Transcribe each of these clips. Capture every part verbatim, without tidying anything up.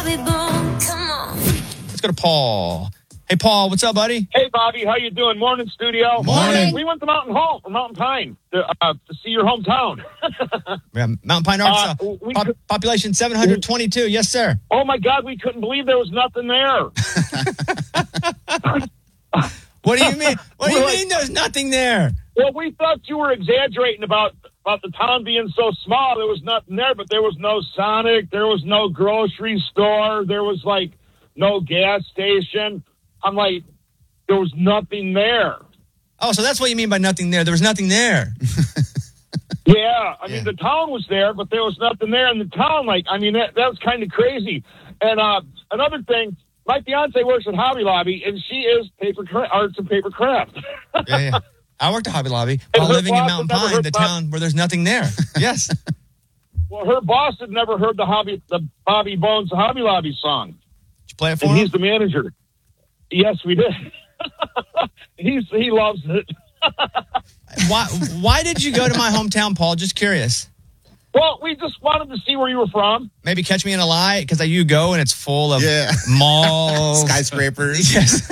Bobby Bones. Come on. Let's go to Paul. Hey, Paul, what's up, buddy? Hey, Bobby, how you doing? Morning, studio. Morning. We went to Mountain Home, or Mountain Pine, to, uh, to see your hometown. Yeah, Mountain Pine, Arkansas. Uh, we Pop- could- population seven hundred twenty-two. Yes, sir. Oh, my God, we couldn't believe there was nothing there. What do you mean? What do you We're like- mean there's nothing there? Well, we thought you were exaggerating about, about the town being so small. There was nothing there, but there was no Sonic. There was no grocery store. There was, like, no gas station. I'm like, there was nothing there. Oh, so that's what you mean by nothing there. There was nothing there. Yeah, I mean, Yeah. the town was there, but there was nothing there in the town. Like, I mean, that, that was kind of crazy. And uh, another thing, my fiance works at Hobby Lobby, and she is paper cra- arts and paper craft. Yeah, yeah. I worked at Hobby Lobby And while her living in boss Mountain had never Pine, heard the about- town where there's nothing there. Yes. Well, her boss had never heard the Hobby, the Bobby Bones Hobby Lobby song, Did you play it for and him? he's the manager. Yes, we did. he's he loves it. Why, why did you go to my hometown, Paul? Just curious. Well, we just wanted to see where you were from. Maybe catch me in a lie, because you go and it's full of Yeah. malls. Skyscrapers. Yes.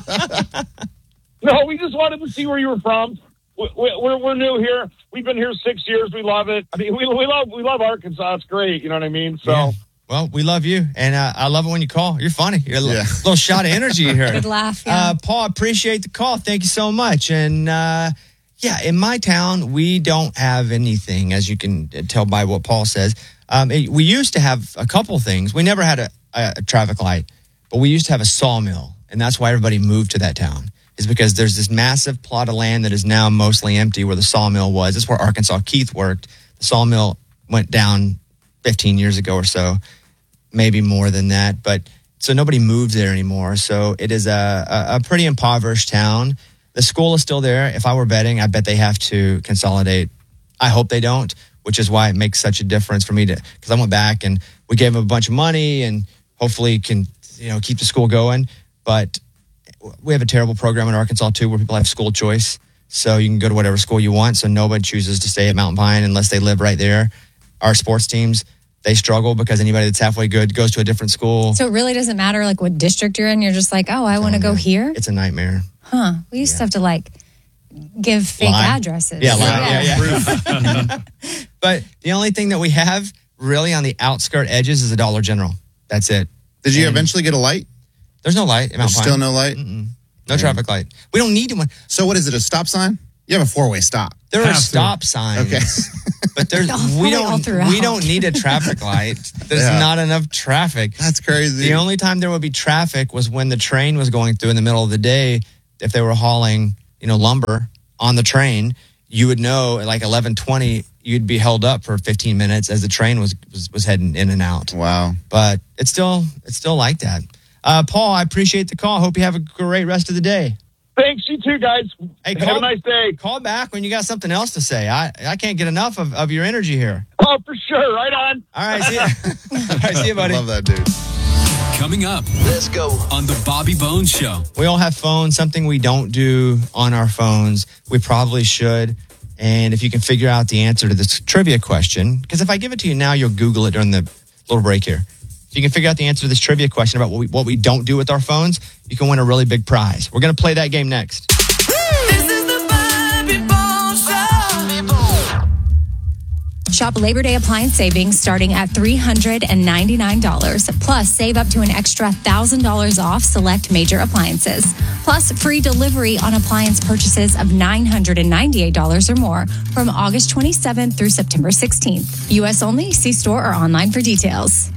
No, we just wanted to see where you were from. We, we, we're we're new here. We've been here six years. We love it. I mean, we we love we love Arkansas. It's great. You know what I mean? So. Yeah. Well, we love you, and uh, I love it when you call. You're funny. You're a little, Yeah. little shot of energy here. Good laugh, yeah. Uh, Paul, appreciate the call. Thank you so much. And uh, yeah, in my town, we don't have anything, as you can tell by what Paul says. Um, it, we used to have a couple things. We never had a, a, a traffic light, but we used to have a sawmill, and that's why everybody moved to that town. Is because there's this massive plot of land that is now mostly empty where the sawmill was. That's where Arkansas Keith worked. The sawmill went down fifteen years ago or so. Maybe more than that, but so nobody moves there anymore. So it is a, a, a pretty impoverished town. The school is still there. If I were betting, I bet they have to consolidate. I hope they don't, which is why it makes such a difference for me to, because I went back and we gave them a bunch of money and hopefully can, you know, keep the school going. But we have a terrible program in Arkansas too, where people have school choice. So you can go to whatever school you want. So nobody chooses to stay at Mountain Pine unless they live right there. Our sports teams, they struggle because anybody that's halfway good goes to a different school. So it really doesn't matter like what district you're in. You're just like, oh, I want to go here. It's a nightmare. Huh. We used to have to like give fake Lie. addresses. Yeah, lie. yeah, yeah. But the only thing that we have really on the outskirt edges is a Dollar General. That's it. Did you And eventually get a light? There's no light in Mount There's Pine. still no light? Mm-mm. No traffic light. We don't need one. So what is it, a stop sign? You have a four-way stop. There are Have to. stop signs. Okay. But there's Oh, we probably all don't throughout. we don't need a traffic light. There's Yeah. not enough traffic. That's crazy. The only time there would be traffic was when the train was going through in the middle of the day. If they were hauling, you know, lumber on the train, you would know at like eleven twenty, you'd be held up for fifteen minutes as the train was was, was heading in and out. Wow. But it's still it's still like that. Uh, Paul, I appreciate the call. Hope you have a great rest of the day. Thanks, you too, guys. Hey, Have call- a nice day. Call back when you got something else to say. I, I can't get enough of, of your energy here. Oh, for sure. Right on. All right, see you. All right, see you, buddy. Love that dude. Coming up Let's go. on the Bobby Bones Show. We all have phones, something we don't do on our phones. We probably should. And if you can figure out the answer to this trivia question, because if I give it to you now, you'll Google it during the little break here. If you can figure out the answer to this trivia question about what we, what we don't do with our phones, you can win a really big prize. We're going to play that game next. This is the Bobby Bones Show. Shop Labor Day appliance savings starting at three hundred ninety-nine dollars. Plus, save up to an extra one thousand dollars off select major appliances. Plus, free delivery on appliance purchases of nine hundred ninety-eight dollars or more from August twenty-seventh through September sixteenth. U S only. See store or online for details.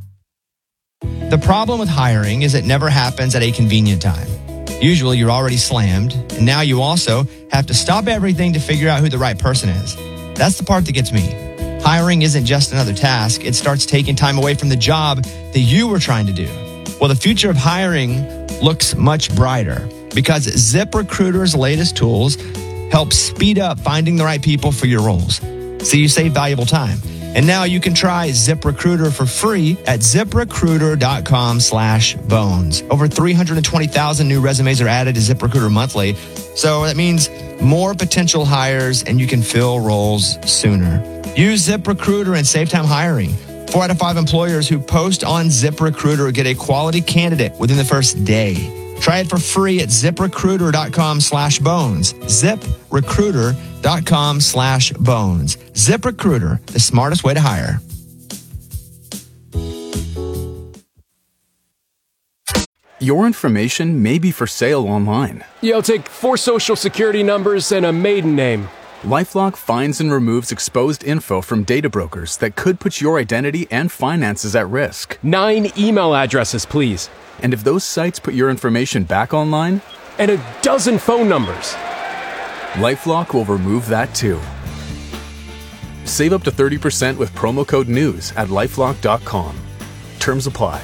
The problem with hiring is it never happens at a convenient time. Usually you're already slammed, and now you also have to stop everything to figure out who the right person is. That's the part that gets me. Hiring isn't just another task. It starts taking time away from the job that you were trying to do. Well, the future of hiring looks much brighter because ZipRecruiter's latest tools help speed up finding the right people for your roles. So you save valuable time. And now you can try ZipRecruiter for free at ZipRecruiter.com slash bones. Over three hundred twenty thousand new resumes are added to ZipRecruiter monthly. So that means more potential hires and you can fill roles sooner. Use ZipRecruiter and save time hiring. Four out of five employers who post on ZipRecruiter get a quality candidate within the first day. Try it for free at ZipRecruiter.com slash bones. ZipRecruiter.com slash bones. ZipRecruiter, the smartest way to hire. Your information may be for sale online. Yeah, I'll take four social security numbers and a maiden name. LifeLock finds and removes exposed info from data brokers that could put your identity and finances at risk. Nine email addresses, please. And if those sites put your information back online? And a dozen phone numbers. LifeLock will remove that too. Save up to thirty percent with promo code NEWS at LifeLock dot com. Terms apply.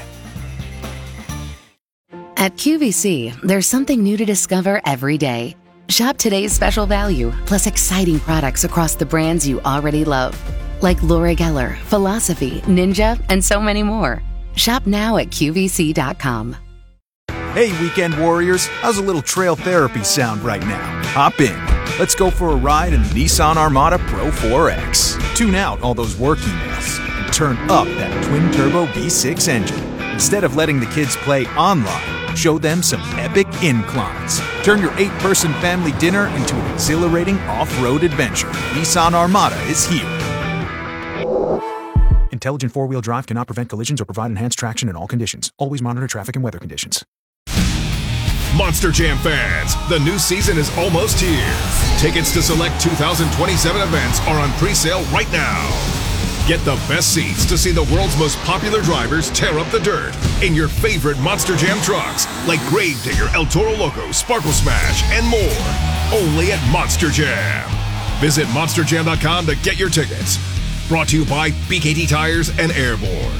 At Q V C, there's something new to discover every day. Shop today's special value, plus exciting products across the brands you already love. Like Laura Geller, Philosophy, Ninja, and so many more. Shop now at Q V C dot com. Hey, weekend warriors, how's a little trail therapy sound right now? Hop in. Let's go for a ride in the Nissan Armada Pro four X. Tune out all those work emails and turn up that twin-turbo V six engine. Instead of letting the kids play online, show them some epic inclines. Turn your eight-person family dinner into an exhilarating off-road adventure. Nissan Armada is here. Intelligent four-wheel drive cannot prevent collisions or provide enhanced traction in all conditions. Always monitor traffic and weather conditions. Monster Jam fans, the new season is almost here. Tickets to select two thousand twenty-seven events are on pre-sale right now. Get the best seats to see the world's most popular drivers tear up the dirt in your favorite Monster Jam trucks like Gravedigger, El Toro Loco, Sparkle Smash, and more. Only at Monster Jam. Visit monster jam dot com to get your tickets. Brought to you by B K T Tires and Airborne.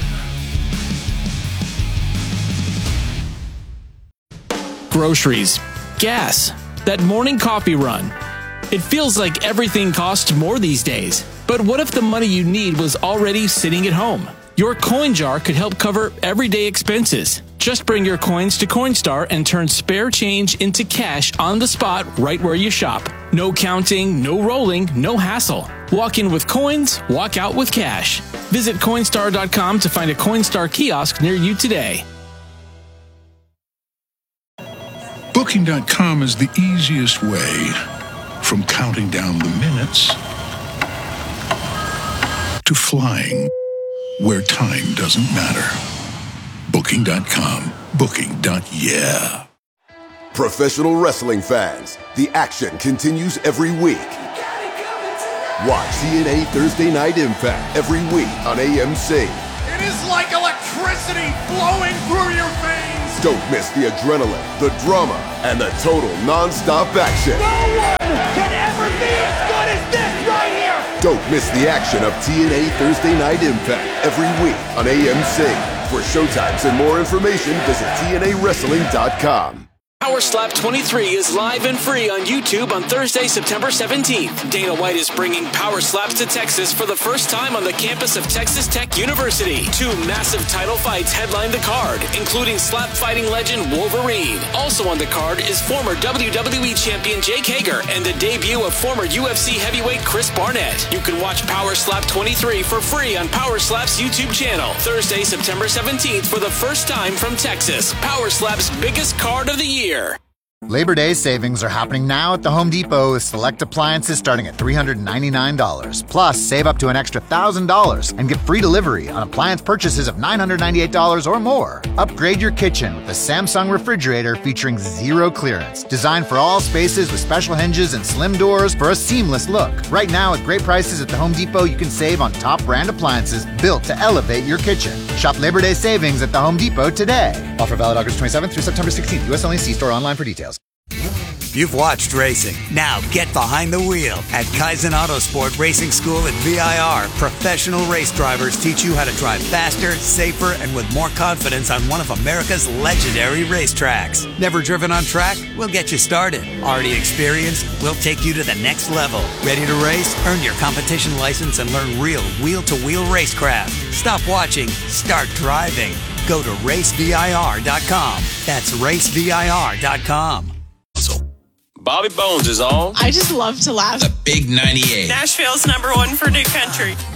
Groceries, gas, that morning coffee run. It feels like everything costs more these days. But what if the money you need was already sitting at home? Your coin jar could help cover everyday expenses. Just bring your coins to Coinstar and turn spare change into cash on the spot right where you shop. No counting, no rolling, no hassle. Walk in with coins, walk out with cash. Visit Coinstar dot com to find a Coinstar kiosk near you today. Booking dot com is the easiest way from counting down the minutes to flying where time doesn't matter. Booking dot com. Booking. Yeah. Professional wrestling fans, the action continues every week. Watch T N A Thursday Night Impact every week on A M C. It is like electricity flowing through your veins. Don't miss the adrenaline, the drama, and the total non-stop action. No one can ever be as good as this right here. Don't miss the action of T N A Thursday Night Impact every week on A M C. For showtimes and more information, visit T N A wrestling dot com. Power Slap twenty-three is live and free on YouTube on Thursday, September seventeenth. Dana White is bringing Power Slaps to Texas for the first time on the campus of Texas Tech University. Two massive title fights headline the card, including slap fighting legend Wolverine. Also on the card is former W W E champion Jake Hager and the debut of former U F C heavyweight Chris Barnett. You can watch Power Slap twenty-three for free on Power Slap's YouTube channel. Thursday, September seventeenth for the first time from Texas. Power Slap's biggest card of the year. Labor Day savings are happening now at the Home Depot with select appliances starting at three hundred ninety-nine dollars. Plus, save up to an extra one thousand dollars and get free delivery on appliance purchases of nine hundred ninety-eight dollars or more. Upgrade your kitchen with the Samsung refrigerator featuring zero clearance. Designed for all spaces with special hinges and slim doors for a seamless look. Right now, at great prices at the Home Depot, you can save on top brand appliances built to elevate your kitchen. Shop Labor Day savings at the Home Depot today. Offer valid August twenty-seventh through September sixteenth. U S only. See store online for details. You've watched racing. Now get behind the wheel. At Kaizen Autosport Racing School at V I R, professional race drivers teach you how to drive faster, safer, and with more confidence on one of America's legendary racetracks. Never driven on track? We'll get you started. Already experienced? We'll take you to the next level. Ready to race? Earn your competition license and learn real wheel-to-wheel racecraft. Stop watching. Start driving. Go to race V I R dot com. That's race V I R dot com. Bobby Bones is on. I just love to laugh. The Big ninety-eight. Nashville's number one for new country.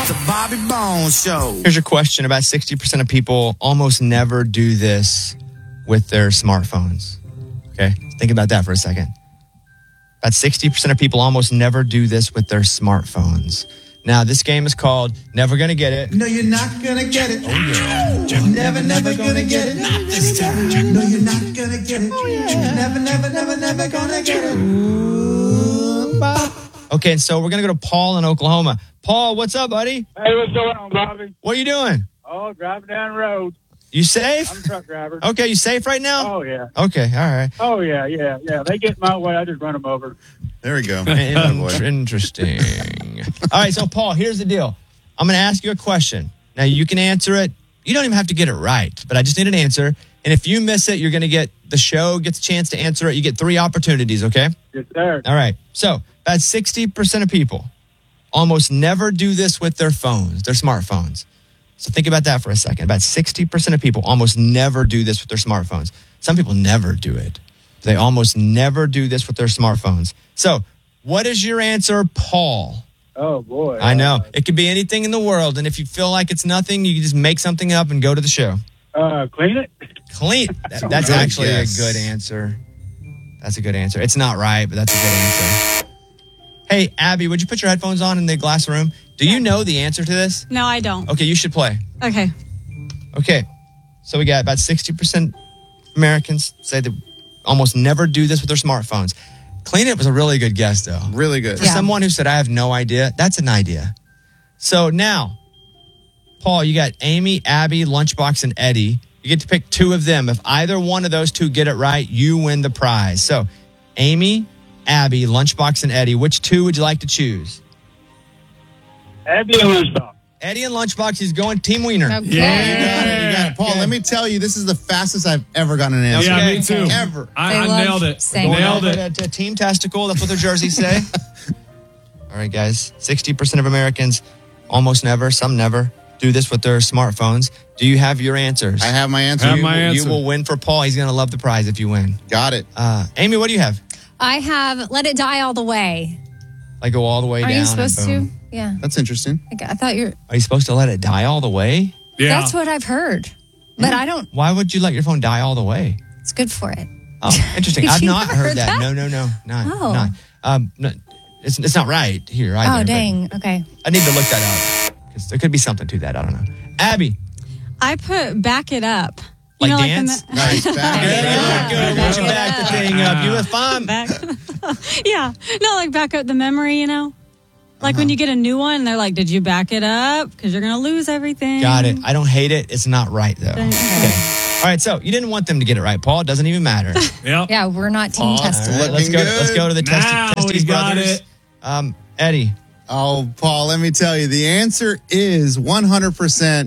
The Bobby Bones Show. Here's your question. About sixty percent of people almost never do this with their smartphones. Okay, think about that for a second. About sixty percent of people almost never do this with their smartphones. Now, this game is called Never Gonna Get It. No, you're not gonna get it. Oh, yeah. Never, never gonna get it. Not this time. No, you're not gonna get it. Oh, yeah. Never, never, never, never gonna get it. Ooh, Okay, and so we're going to go to Paul in Oklahoma. Paul, what's up, buddy? Hey, what's going on, Bobby? What are you doing? Oh, driving down the road. You safe? I'm a truck driver. Okay, you safe right now? Oh, yeah. Okay, all right. Oh, yeah, yeah, yeah. They get in my way, I just run them over. There we go. In- interesting. All right, so Paul, here's the deal. I'm going to ask you a question. Now, you can answer it. You don't even have to get it right, but I just need an answer. And if you miss it, you're going to get the show gets a chance to answer it. You get three opportunities, okay? Yes, sir. All right. So, about sixty percent of people almost never do this with their phones, their smartphones. So think about that for a second. About sixty percent of people almost never do this with their smartphones. Some people never do it. They almost never do this with their smartphones. So, what is your answer, Paul? Oh, boy. I know. It could be anything in the world. And if you feel like it's nothing, you can just make something up and go to the show. Uh, clean it? Clean. That, that's Good actually guess. a good answer. That's a good answer. It's not right, but that's a good answer. Hey, Abby, would you put your headphones on in the glass room? Do you know the answer to this? No, I don't. Okay, you should play. Okay. Okay. So we got about sixty percent Americans say that almost never do this with their smartphones. Clean It was a really good guess, though. Really good. For someone who said, I have no idea, that's an idea. So now, Paul, you got Amy, Abby, Lunchbox, and Eddie. You get to pick two of them. If either one of those two get it right, you win the prize. So, Amy, Abby, Lunchbox, and Eddie, which two would you like to choose? Abby and Lunchbox. Eddie and Lunchbox, he's going Team Wiener. Yeah, you got it. You got it. Paul, let me tell you, this is the fastest I've ever gotten an answer. Yeah, me too. Ever. I- I love nailed it. saying Going that. over to- to Team Testicle, that's what their jerseys say. All right, guys. sixty percent of Americans almost never, some never, do this with their smartphones. Do you have your answers? I have my answer. You, Have my answer. You will win for Paul. He's going to love the prize if you win. Got it. Uh, Amy, what do you have? I have Let It Die All the Way. Like go all the way Are down. you supposed and to? boom. Yeah. That's interesting. I I thought you're. Are you supposed to let it die all the way? That's what I've heard. But I don't. Why would you let your phone die all the way? It's good for it. Oh, interesting. Did I've you not not heard heard that. that? No, no, no, not. Oh. not. Um, no, it's it's not right here either. Oh, but dang. Okay. I need to look that up because there could be something to that. I don't know. Abby, I put Back It Up. like You know, dance. the, Nice. Back it up. Good. Why don't you back the thing up? You were fine. Back, yeah. No, like back up the memory, you know? Like when you get a new one, they're like, did you back it up? Because you're going to lose everything. Got it. I don't hate it. It's not right though. Okay. All right. So you didn't want them to get it right, Paul. It doesn't even matter. Yep. Yeah, we're not team testing. All right, let's go. Looking Let's go to the good. Testy, Now Testies we got brothers. it. Um, Eddie. Oh, Paul, let me tell you, the answer is one hundred percent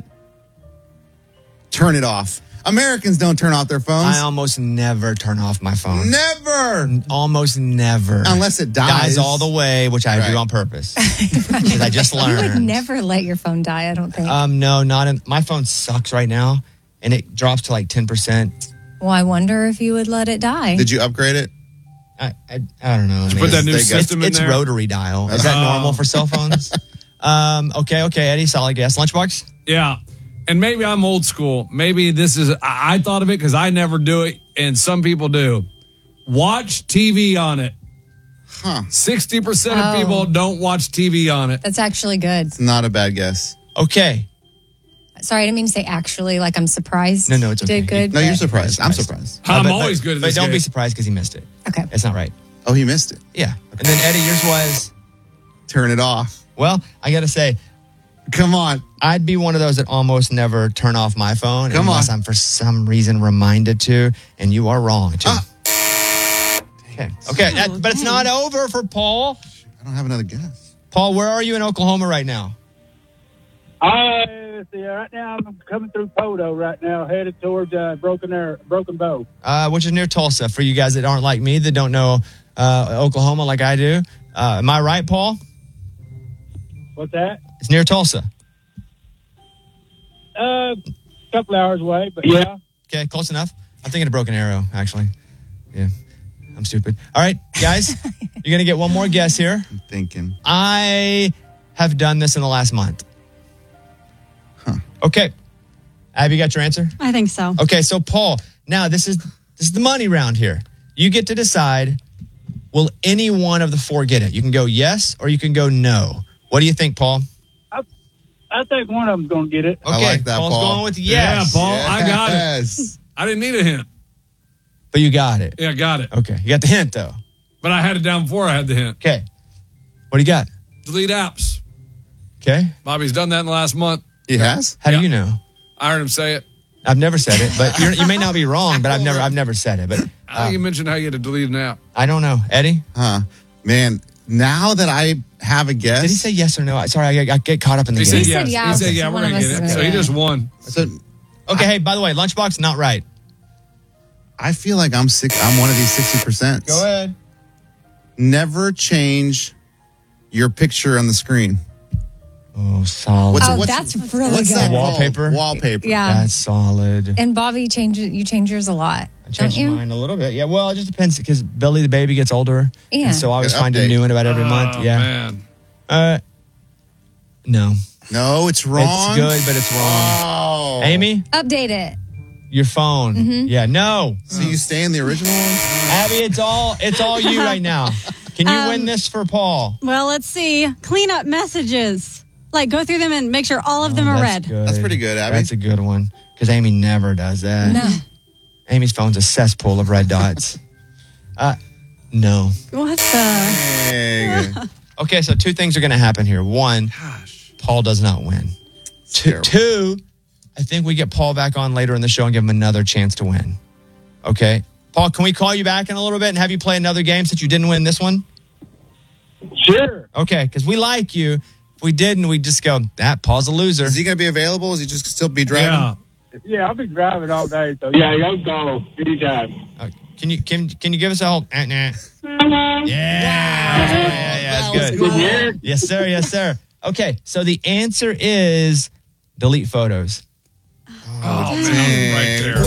turn it off. Americans don't turn off their phones. I almost never turn off my phone. Never. Almost never. Unless it dies. Dies all the way, which I Right. do on purpose. Because I just You would learned. never let your phone die, I don't think. Um, no, not in, my phone sucks right now, and it drops to like ten percent. well, I wonder if you would let it die. Did you upgrade it? I, I, I don't know. Did you man. put that new It's- system in it's, there? It's rotary dial. Is that Oh. normal for cell phones? um, okay, okay, Eddie, solid guess. Lunchbox? Yeah. And maybe I'm old school. Maybe this is, I, I thought of it because I never do it, and some people do. Watch T V on it. Huh. sixty percent of Oh. people don't watch T V on it. That's actually good. It's not a bad guess. Okay. Sorry, I didn't mean to say actually, like I'm surprised. No, no, it's okay. Did good. No, you're but- surprised. I'm surprised. I'm Uh, but- always but- good at But this don't be game. surprised because he missed it. Okay. It's not right. Oh, he missed it. Yeah. And then, Eddie, yours was? Turn it off. Well, I got to say, Come on. I'd be one of those that almost never turn off my phone Come unless on. I'm for some reason reminded to, and you are wrong, too. Ah. Okay. Okay, that, but it's not over for Paul. I don't have another guess. Paul, where are you in Oklahoma right now? Uh, let's see, right now I'm coming through Poto right now, headed towards uh, Broken Air, Broken Bow. Uh, which is near Tulsa. For you guys that aren't like me, that don't know uh, Oklahoma like I do. Uh, am I right, Paul? What's that? It's near Tulsa. Uh, a couple hours away, but yeah. Okay, close enough. I'm thinking of Broken Arrow, actually. Yeah, I'm stupid. All right, guys, you're going to get one more guess here. I'm thinking. I have done this in the last month. Okay. Abby, you got your answer? I think so. Okay, so Paul, now this is this is the money round here. You get to decide, will any one of the four get it? You can go yes or you can go no. What do you think, Paul? I, I think one of them's going to get it. Okay, I like that, Paul's Paul. going with yes. Yeah, Paul, I got it. Yes. I didn't need a hint. But you got it. Yeah, I got it. Okay, you got the hint, though. But I had it down before I had the hint. Okay. What do you got? Delete apps. Okay. Bobby's done that in the last month. He has? How Yeah. do you know? I heard him say it. I've never said it, but you're, you may not be wrong, but I've never I've never said it. But I think you mentioned how you had to delete an app. I don't know. Eddie? Huh. Man, now that I have a guess. Did he say yes or no? I- Sorry, I, I get caught up in the He game. said yes. yeah, He said, yeah, one we're of going to us get it. is So gonna he get just it. won. So Okay, hey, by the way, Lunchbox, not right. I feel like I'm six, I'm one of these sixty percent. Go ahead. Never change your picture on the screen. Oh, solid. What's, Oh, what's, that's really what's good. that called? Wallpaper? Wallpaper. Yeah. That's solid. And Bobby, change you change yours a lot, I don't changed you? mine a little bit. Yeah, well, it just depends because Billy the baby gets older. Yeah. And so I always Good find a update. new one about every Oh, month. Yeah. man. Uh, no. No, it's wrong. It's good, but it's wrong. Oh. Amy, Update it. your phone. Mm-hmm. Yeah, no. So you stay in the original one? Abby, it's all it's all you right now. Can you Um, win this for Paul? Well, let's see. Clean up messages. Like, go through them and make sure all of them Oh, are that's read. good. That's pretty good, Abby. That's a good one because Amy never does that. No. Amy's phone's a cesspool of red dots. Uh, no. What the? Dang. Okay, so two things are going to happen here. One, Paul does not win. Two, terrible. two, I think we get Paul back on later in the show and give him another chance to win. Okay? Paul, can we call you back in a little bit and have you play another game since you didn't win this one? Sure. Okay, because we like you. If we didn't, we'd just go, that Paul's a loser. Is he going to be available? Is he just still be driving? Yeah. Yeah, I'll be driving all day. So yeah, y'all call anytime. Uh, can you can can you give us a whole? Uh, nah. Yeah, yeah, yeah, yeah, that's good. Yes, sir. Yes, sir. Okay, so the answer is delete photos. Oh, man, I was right there.